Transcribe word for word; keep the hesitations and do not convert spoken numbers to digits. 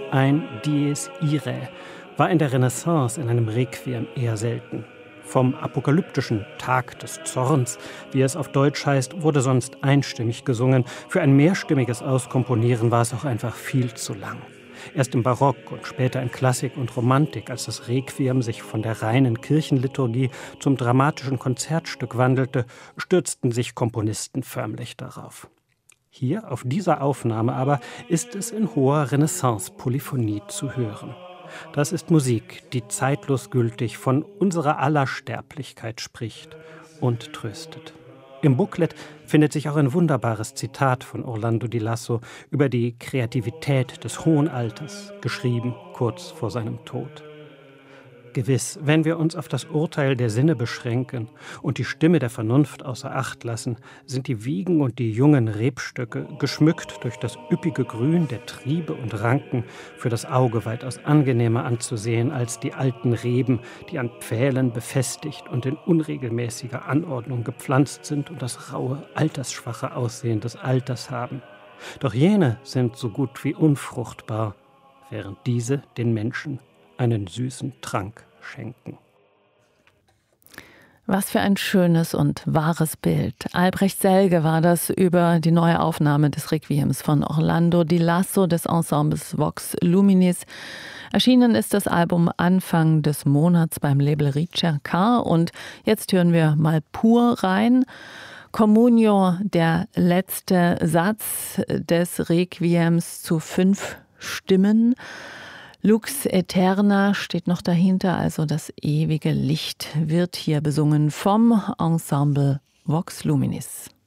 Ein Dies Irae war in der Renaissance in einem Requiem eher selten. Vom apokalyptischen Tag des Zorns, wie es auf Deutsch heißt, wurde sonst einstimmig gesungen. Für ein mehrstimmiges Auskomponieren war es auch einfach viel zu lang. Erst im Barock und später in Klassik und Romantik, als das Requiem sich von der reinen Kirchenliturgie zum dramatischen Konzertstück wandelte, stürzten sich Komponisten förmlich darauf. Hier, auf dieser Aufnahme aber, ist es in hoher Renaissance-Polyphonie zu hören. Das ist Musik, die zeitlos gültig von unserer aller Sterblichkeit spricht und tröstet. Im Booklet findet sich auch ein wunderbares Zitat von Orlando di Lasso über die Kreativität des hohen Alters, geschrieben kurz vor seinem Tod. Gewiss, wenn wir uns auf das Urteil der Sinne beschränken und die Stimme der Vernunft außer Acht lassen, sind die Wiegen und die jungen Rebstöcke, geschmückt durch das üppige Grün der Triebe und Ranken, für das Auge weitaus angenehmer anzusehen als die alten Reben, die an Pfählen befestigt und in unregelmäßiger Anordnung gepflanzt sind und das raue, altersschwache Aussehen des Alters haben. Doch jene sind so gut wie unfruchtbar, während diese den Menschen einen süßen Trank schenken. Was für ein schönes und wahres Bild. Albrecht Selge war das über die neue Aufnahme des Requiems von Orlando di Lasso des Ensembles Vox Luminis. Erschienen ist das Album Anfang des Monats beim Label Ricercar und jetzt hören wir mal pur rein. Communio, der letzte Satz des Requiems zu fünf Stimmen. Lux Aeterna steht noch dahinter, also das ewige Licht wird hier besungen vom Ensemble Vox Luminis.